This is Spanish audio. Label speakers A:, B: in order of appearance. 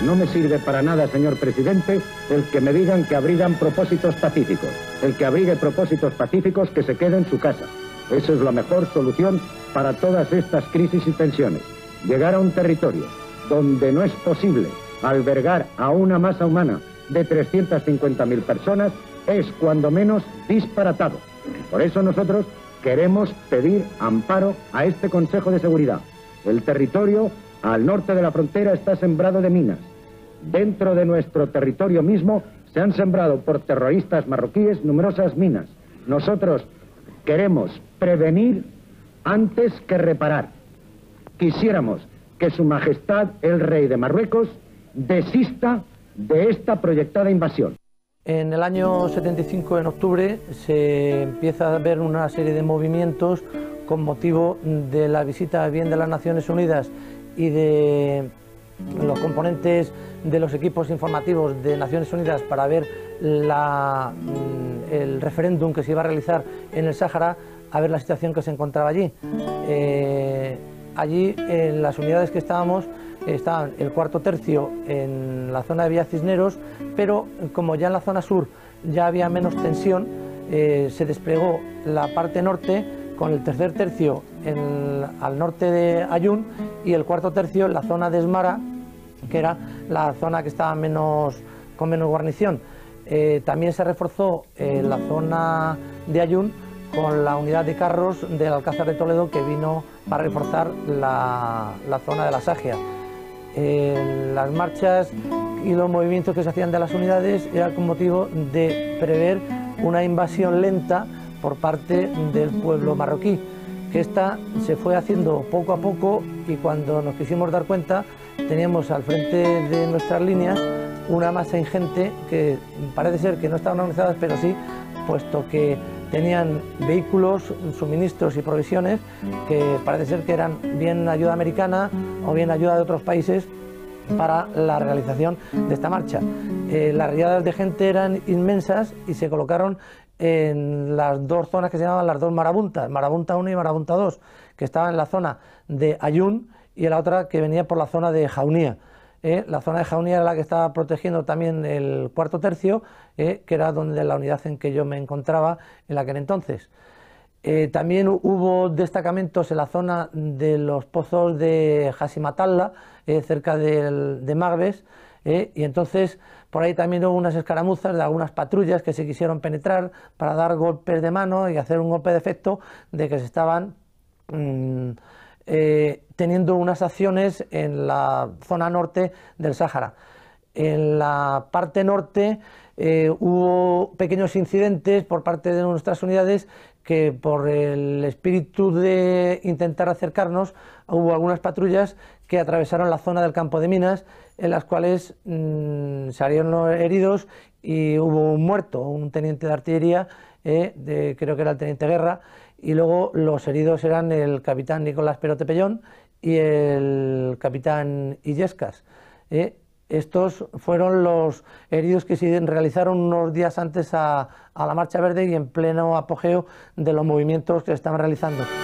A: No me sirve para nada, señor presidente, el que me digan que abrigan propósitos pacíficos. El que abrigue propósitos pacíficos, que se quede en su casa. Esa es la mejor solución para todas estas crisis y tensiones. Llegar a un territorio donde no es posible albergar a una masa humana de 350.000 personas es cuando menos disparatado. Por eso nosotros queremos pedir amparo a este Consejo de Seguridad. El territorio al norte de la frontera está sembrado de minas. Dentro de nuestro territorio mismo se han sembrado por terroristas marroquíes numerosas minas. Nosotros queremos prevenir antes que reparar. Quisiéramos que Su Majestad el Rey de Marruecos desista de esta proyectada invasión.
B: En el año 75, en octubre, se empieza a ver una serie de movimientos con motivo de la visita bien de las Naciones Unidas y de los componentes de los equipos informativos de Naciones Unidas para ver el referéndum que se iba a realizar en el Sáhara, a ver la situación que se encontraba allí. Allí, en las unidades que estábamos, estaban el cuarto tercio en la zona de Villa Cisneros, pero como ya en la zona sur ya había menos tensión, se desplegó la parte norte con el tercer tercio al norte de Ayun y el cuarto tercio en la zona de Esmara, que era la zona que estaba con menos guarnición. También se reforzó la zona de Ayun con la unidad de carros del Alcázar de Toledo, que vino para reforzar la zona de la Sagia. Las marchas y los movimientos que se hacían de las unidades era con motivo de prever una invasión lenta por parte del pueblo marroquí, que esta se fue haciendo poco a poco, y cuando nos quisimos dar cuenta teníamos al frente de nuestras líneas una masa ingente que parece ser que no estaban organizadas, pero sí, puesto que tenían vehículos, suministros y provisiones que parece ser que eran bien ayuda americana o bien ayuda de otros países para la realización de esta marcha. Las riadas de gente eran inmensas y se colocaron en las dos zonas que se llamaban las dos marabuntas, Marabunta 1 y Marabunta 2, que estaban en la zona de Ayun y en la otra que venía por la zona de Jaunía. La zona de Jaunía era la que estaba protegiendo también el cuarto tercio, que era donde la unidad en que yo me encontraba en aquel entonces. También hubo destacamentos en la zona de los pozos de Hasimatalla, cerca de Magbes, y entonces por ahí también hubo unas escaramuzas de algunas patrullas que se quisieron penetrar para dar golpes de mano y hacer un golpe de efecto de que se estaban teniendo unas acciones en la zona norte del Sáhara. En la parte norte hubo pequeños incidentes por parte de nuestras unidades que, por el espíritu de intentar acercarnos, hubo algunas patrullas que atravesaron la zona del campo de minas, en las cuales salieron heridos y hubo un muerto, un teniente de artillería, creo que era el teniente Guerra, y luego los heridos eran el capitán Nicolás Perote Pellón y el capitán Illescas. Estos fueron los heridos que se realizaron unos días antes a la Marcha Verde y en pleno apogeo de los movimientos que se estaban realizando.